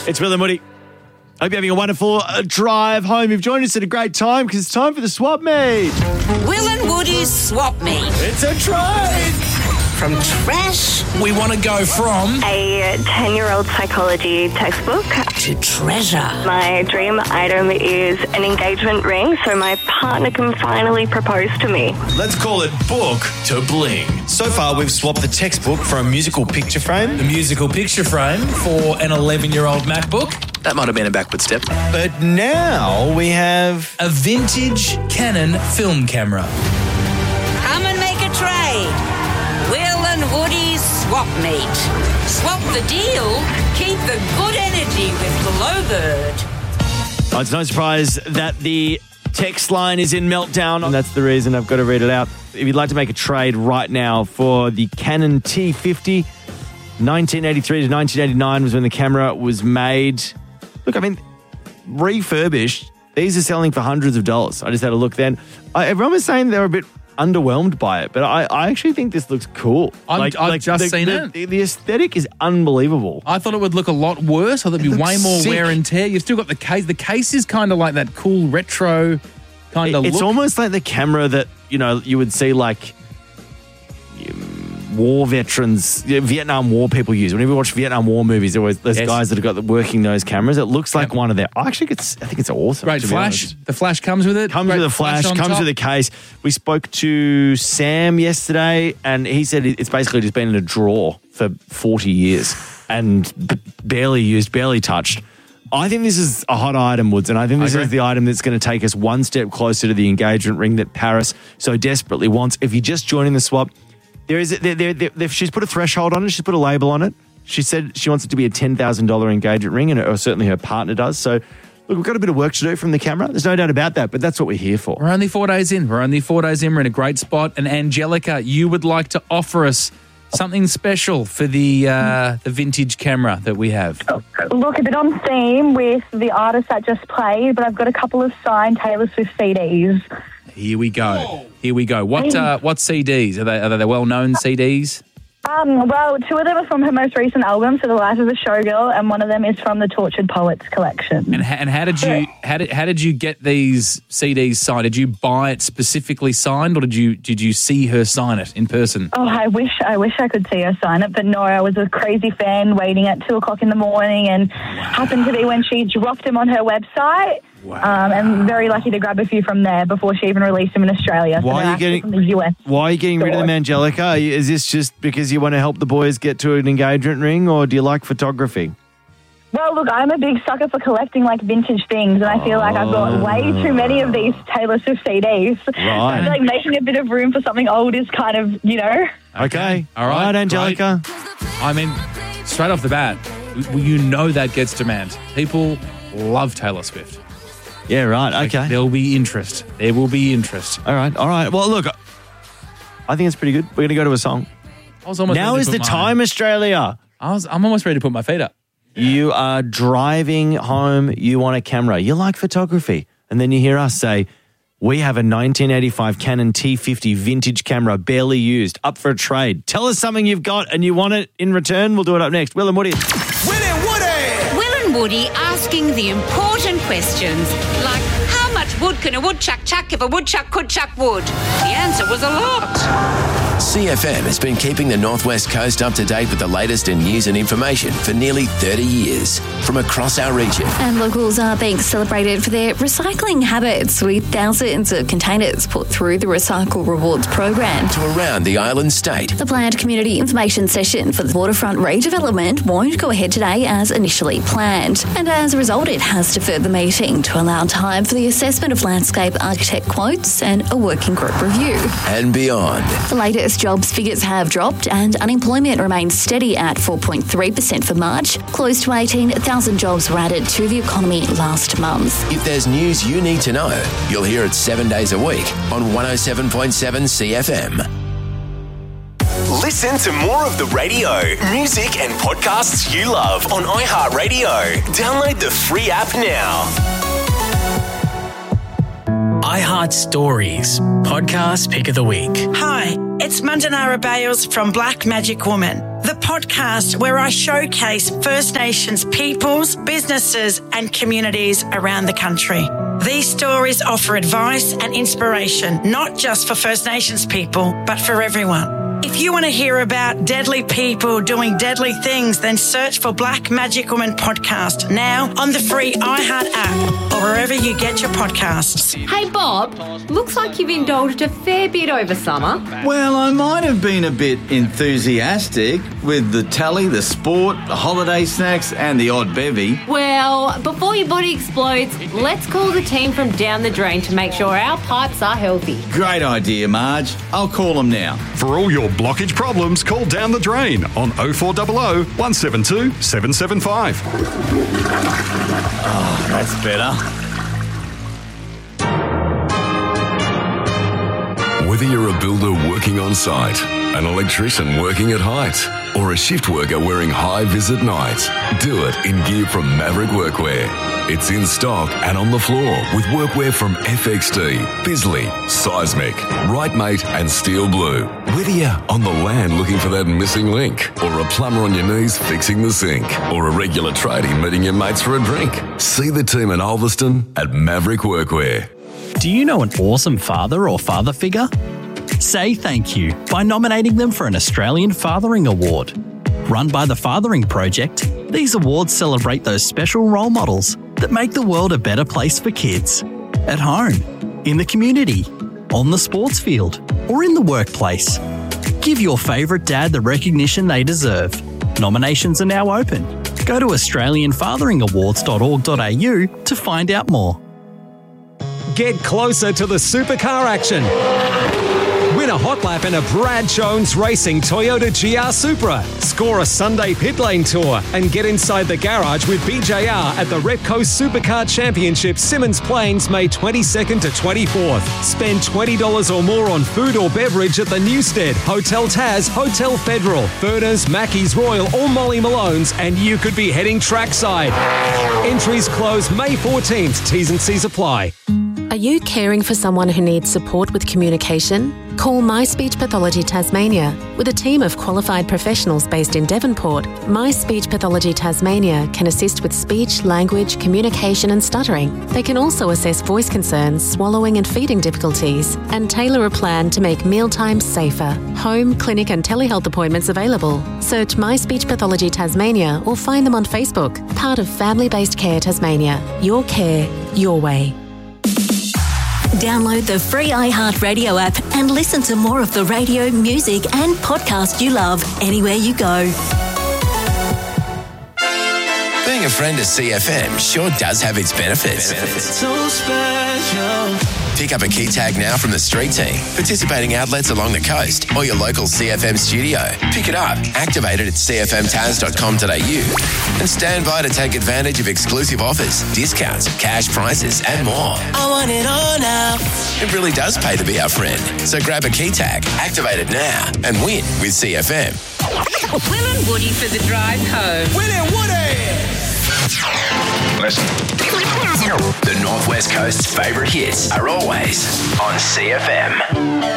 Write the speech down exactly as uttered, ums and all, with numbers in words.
It's Will and Woody. Hope you're having a wonderful uh, drive home. You've joined us at a great time because it's time for the Swap Meet. Will and Woody's Swap Meet. It's a trade. From trash We want to go from a ten-year-old psychology textbook. to treasure. My dream item is an engagement ring so my partner can finally propose to me. Let's call it book to bling. So far, we've swapped the textbook for a musical picture frame. the musical picture frame for an eleven-year-old MacBook, That might have been a backward step. But now we have... a vintage Canon film camera. Come and make a trade. Will and Woody's Swap Meet. Swap the deal. Keep the good energy with Glowbird. Oh, it's no surprise that the text line is in meltdown, and that's the reason I've got to read it out. If you'd like to make a trade right now for the Canon T fifty, nineteen eighty-three to nineteen eighty-nine was when the camera was made. Look, I mean, refurbished, these are selling for hundreds of dollars. I just had a look then. I, everyone was saying they were a bit underwhelmed by it, but I, I actually think this looks cool. I'm- I've just the, seen the, it. The, the aesthetic is unbelievable. I thought it would look a lot worse. I thought there'd be It way looks more sick. wear and tear. You've still got the case. The case is kind of like that cool retro kind of It's look. almost like the camera that, you know, you would see like um, war veterans, yeah, Vietnam War people use. Whenever you watch Vietnam War movies, there always those Yes. guys that have got the, working those cameras. It looks like Yep. one of their. I actually, it's, I think it's awesome. Great to be flash. honest. The flash comes with it. Comes Great with a flash, on comes top. with a case. We spoke to Sam yesterday, and he said it's basically just been in a drawer for forty years and b- barely used, barely touched. I think this is a hot item, Woods, and I think I this agree. is the item that's going to take us one step closer to the engagement ring that Paris so desperately wants. If you're just joining the swap, there is there, there, there, there, she's put a threshold on it. She's put a label on it. She said she wants it to be a ten thousand dollars engagement ring, and or certainly her partner does. So, look, we've got a bit of work to do from the camera. There's no doubt about that, but that's what we're here for. We're only four days in. We're only four days in. We're in a great spot. And Angelica, you would like to offer us something special for the uh, the vintage camera that we have. Look, a bit on theme with the artist that just played, but I've got a couple of signed Taylor Swift C Ds. Here we go. Here we go. What uh, what C Ds? Are they, are they well-known C Ds? Um, well, two of them are from her most recent album, So the Life of a Showgirl, and one of them is from the Tortured Poets collection. And, ha- and how did you how did how did you get these C Ds signed? Did you buy it specifically signed, or did you did you see her sign it in person? Oh, I wish I wish I could see her sign it, but no, I was a crazy fan waiting at two o'clock in the morning, and happened to be when she dropped them on her website. Wow. Um, and very lucky to grab a few from there before she even released them in Australia. So Why they're are you actually getting- from the U S? Why are you getting rid of them, Angelica? Are you- Is this just because you want to help the boys get to an engagement ring, or do you like photography? Well, look, I'm a big sucker for collecting like vintage things, and I feel like I've got way too many of these Taylor Swift C Ds. So I feel like making a bit of room for something old is kind of, you know. Okay. All right, All right, Angelica. I mean, straight off the bat, w- you know that gets demand. People love Taylor Swift. Yeah, right. Okay. There'll be interest. There will be interest. All right. All right. Well, look, I think it's pretty good. We're going to go to a song. I was almost Now ready is to the put my- time, Australia. I was, I'm almost ready to put my feet up. You are driving home. You want a camera. You like photography. And then you hear us say, we have a nineteen eighty-five Canon T fifty vintage camera, barely used, up for a trade. Tell us something you've got and you want it in return. We'll do it up next. Will and Woody. Will and Woody asking the important questions like how much wood can a woodchuck chuck if a woodchuck could chuck wood? The answer was a lot. C F M has been keeping the Northwest Coast up to date with the latest in news and information for nearly thirty years from across our region. And locals are being celebrated for their recycling habits, with thousands of containers put through the Recycle Rewards program. To around the island state. The planned community information session for the waterfront redevelopment won't go ahead today as initially planned. And as a result, it has deferred the meeting to allow time for the assessment of landscape architect quotes and a working group review. And beyond. The latest jobs figures have dropped and unemployment remains steady at four point three percent for March. Close to eighteen thousand jobs were added to the economy last month. If there's news you need to know, you'll hear it seven days a week on one oh seven point seven C F M. Listen to more of the radio, music and podcasts you love on iHeartRadio. Download the free app now. iHeart Stories, podcast pick of the week. Hi, it's Mandanara Bales from Black Magic Woman. the podcast where I showcase First Nations peoples, businesses and communities around the country. These stories offer advice and inspiration, not just for First Nations people, but for everyone. If you want to hear about deadly people doing deadly things, then search for Black Magic Woman Podcast now on the free iHeart app or wherever you get your podcasts. Hey Bob, looks like you've indulged a fair bit over summer. Well, I might have been a bit enthusiastic with the telly, the sport, the holiday snacks and the odd bevy. Well, before your body explodes, let's call the team from Down the Drain to make sure our pipes are healthy. Great idea, Marge. I'll call them now. For all your blockage problems, call Down the Drain on oh four hundred, one seven two, seven seven five. Oh, that's better. Whether you're a builder working on site, an electrician working at height, or a shift worker wearing high-vis at night, do it in gear from Maverick Workwear. It's in stock and on the floor with workwear from F X D, Bisley, Seismic, Rightmate and Steel Blue. Whether you're on the land looking for that missing link, or a plumber on your knees fixing the sink, or a regular tradie meeting your mates for a drink, see the team in Ulverston at Maverick Workwear. Do you know an awesome father or father figure? Say thank you by nominating them for an Australian Fathering Award. Run by the Fathering Project, these awards celebrate those special role models that make the world a better place for kids. At home, in the community, on the sports field, or in the workplace. Give your favourite dad the recognition they deserve. Nominations are now open. Go to australian fathering awards dot org dot a u to find out more. Get closer to the supercar action. Win a hot lap in a Brad Jones Racing Toyota G R Supra. Score a Sunday pit lane tour and get inside the garage with B J R at the Repco Supercar Championship Simmons Plains May twenty-second to twenty-fourth. Spend twenty dollars or more on food or beverage at the Newstead, Hotel Taz, Hotel Federal, Furners, Mackey's Royal or Molly Malone's and you could be heading trackside. Entries close May fourteenth. T's and C's apply. Are you caring for someone who needs support with communication? Call My Speech Pathology Tasmania. With a team of qualified professionals based in Devonport, My Speech Pathology Tasmania can assist with speech, language, communication and stuttering. They can also assess voice concerns, swallowing and feeding difficulties, and tailor a plan to make mealtimes safer. Home, clinic and telehealth appointments available. Search My Speech Pathology Tasmania or find them on Facebook. Part of Family Based Care Tasmania. Your care, your way. Download the free iHeartRadio app and listen to more of the radio, music and podcast you love anywhere you go. Being a friend of C F M sure does have its benefits. benefits. So special. Pick up a key tag now from the street team, participating outlets along the coast or your local C F M studio. Pick it up, activate it at c f m taz dot com dot a u and stand by to take advantage of exclusive offers, discounts, cash prizes and more. I want it all now. It really does pay to be our friend. So grab a key tag, activate it now and win with C F M. Will and Woody for the drive home. Will and Woody! Listen. The Northwest Coast's favourite hits are always on C F M.